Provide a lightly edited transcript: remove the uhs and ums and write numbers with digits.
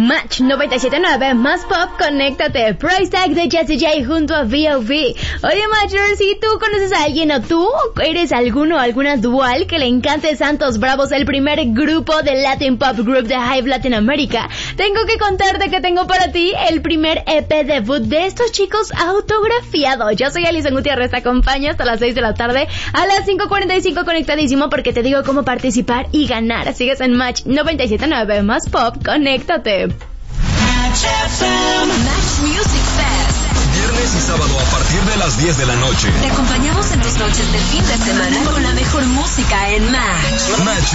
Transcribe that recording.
Match 97.9 más pop, conéctate. Price Tag de Jessie J junto a B.O.B. Oye, Matcher, si tú conoces a alguien o tú eres alguno o alguna dual que le encante Santos Bravos, el primer grupo de Latin Pop Group de Hive Latinoamérica, tengo que contarte que tengo para ti el primer EP debut de estos chicos autografiado. Yo soy Alison Gutiérrez, te acompaño hasta las 6 de la tarde, a las 5:45 conectadísimo porque te digo cómo participar y ganar. Sigues en Match 97.9 más pop, conéctate. Match Music Fest. Viernes y sábado a partir de las 10 de la noche. Te acompañamos en tus noches de fin de semana con la mejor música en Match.